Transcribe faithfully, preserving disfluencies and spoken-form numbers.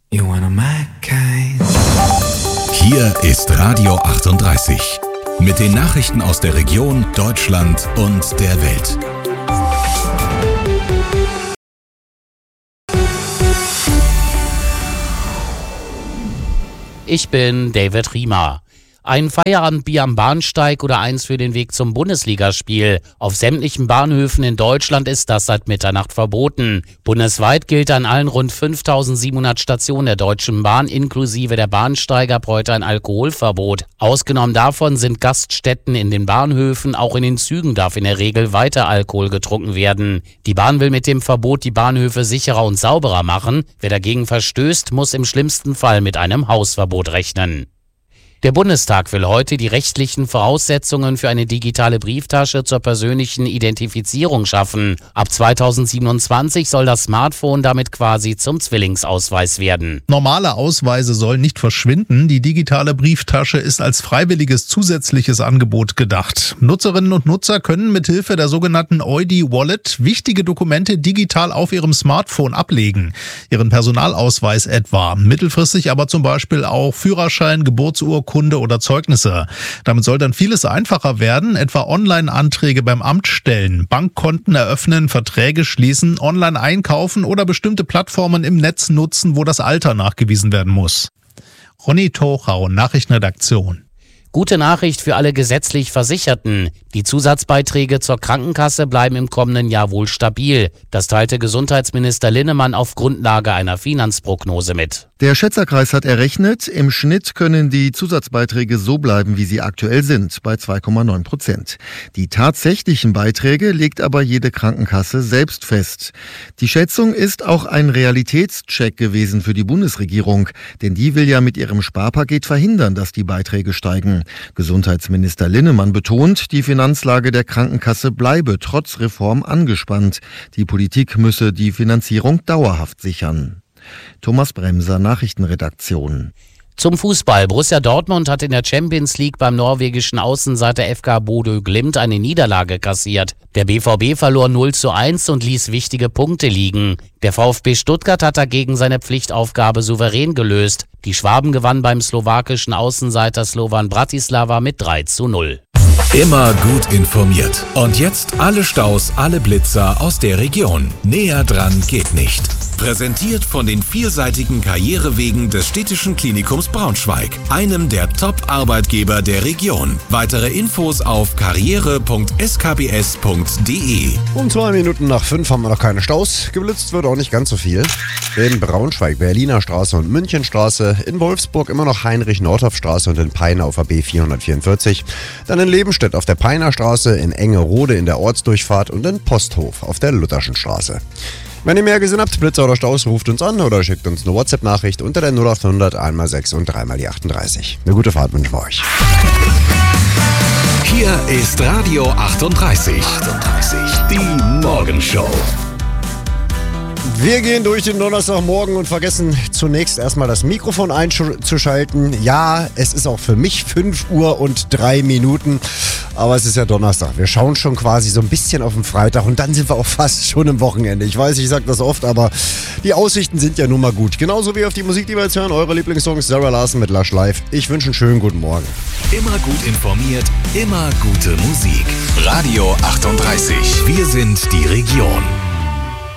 You wanna my kind. Hier ist Radio achtunddreißig mit den Nachrichten aus der Region, Deutschland und der Welt. Ich bin David Riemer. Ein Feierabendbier am Bahnsteig oder eins für den Weg zum Bundesligaspiel. Auf sämtlichen Bahnhöfen in Deutschland ist das seit Mitternacht verboten. Bundesweit gilt an allen rund fünftausendsiebenhundert Stationen der Deutschen Bahn inklusive der Bahnsteige ab heute ein Alkoholverbot. Ausgenommen davon sind Gaststätten in den Bahnhöfen. Auch in den Zügen darf in der Regel weiter Alkohol getrunken werden. Die Bahn will mit dem Verbot die Bahnhöfe sicherer und sauberer machen. Wer dagegen verstößt, muss im schlimmsten Fall mit einem Hausverbot rechnen. Der Bundestag will heute die rechtlichen Voraussetzungen für eine digitale Brieftasche zur persönlichen Identifizierung schaffen. Ab zweitausendsiebenundzwanzig soll das Smartphone damit quasi zum Zwillingsausweis werden. Normale Ausweise sollen nicht verschwinden. Die digitale Brieftasche ist als freiwilliges zusätzliches Angebot gedacht. Nutzerinnen und Nutzer können mithilfe der sogenannten Eudi Wallet wichtige Dokumente digital auf ihrem Smartphone ablegen. Ihren Personalausweis etwa. Mittelfristig aber zum Beispiel auch Führerschein, Geburtsurkunde oder Zeugnisse. Damit soll dann vieles einfacher werden, etwa Online-Anträge beim Amt stellen, Bankkonten eröffnen, Verträge schließen, online einkaufen oder bestimmte Plattformen im Netz nutzen, wo das Alter nachgewiesen werden muss. Ronny Tochau, Nachrichtenredaktion. Gute Nachricht für alle gesetzlich Versicherten. Die Zusatzbeiträge zur Krankenkasse bleiben im kommenden Jahr wohl stabil. Das teilte Gesundheitsminister Linnemann auf Grundlage einer Finanzprognose mit. Der Schätzerkreis hat errechnet, im Schnitt können die Zusatzbeiträge so bleiben, wie sie aktuell sind, bei zwei Komma neun Prozent. Die tatsächlichen Beiträge legt aber jede Krankenkasse selbst fest. Die Schätzung ist auch ein Realitätscheck gewesen für die Bundesregierung, denn die will ja mit ihrem Sparpaket verhindern, dass die Beiträge steigen. Gesundheitsminister Linnemann betont, die Finanzlage der Krankenkasse bleibe trotz Reform angespannt. Die Politik müsse die Finanzierung dauerhaft sichern. Thomas Bremser, Nachrichtenredaktion. Zum Fußball. Borussia Dortmund hat in der Champions League beim norwegischen Außenseiter F K Bodø Glimt eine Niederlage kassiert. Der B V B verlor null zu eins und ließ wichtige Punkte liegen. Der VfB Stuttgart hat dagegen seine Pflichtaufgabe souverän gelöst. Die Schwaben gewannen beim slowakischen Außenseiter Slovan Bratislava mit drei zu null. Immer gut informiert. Und jetzt alle Staus, alle Blitzer aus der Region. Näher dran geht nicht. Präsentiert von den vielseitigen Karrierewegen des Städtischen Klinikums Braunschweig, einem der Top-Arbeitgeber der Region. Weitere Infos auf karriere punkt s k b s punkt d e. Um zwei Minuten nach fünf haben wir noch keine Staus. Geblitzt wird auch nicht ganz so viel. In Braunschweig, Berliner Straße und Münchenstraße. In Wolfsburg immer noch Heinrich-Nordhoff-Straße und in Peine auf A B vierhundertvierundvierzig. Dann in Lebenstedt auf der Peiner Straße, in Engerode in der Ortsdurchfahrt und in Posthof auf der Lutherschen Straße. Wenn ihr mehr gesehen habt, Blitzer oder Staus, ruft uns an oder schickt uns eine WhatsApp-Nachricht unter der null acht hundert einmal sechs und dreimal die achtunddreißig. Eine gute Fahrt wünschen wir euch. Hier ist Radio achtunddreißig. achtunddreißig. Die Morgenshow. Wir gehen durch den Donnerstagmorgen und vergessen zunächst erstmal das Mikrofon einzuschalten. Ja, es ist auch für mich fünf Uhr und drei Minuten, aber es ist ja Donnerstag. Wir schauen schon quasi so ein bisschen auf den Freitag und dann sind wir auch fast schon im Wochenende. Ich weiß, ich sage das oft, aber die Aussichten sind ja nun mal gut. Genauso wie auf die Musik, die wir jetzt hören, eure Lieblingssongs, Sarah Larson mit Lush Live. Ich wünsche einen schönen guten Morgen. Immer gut informiert, immer gute Musik. Radio achtunddreißig. Wir sind die Region.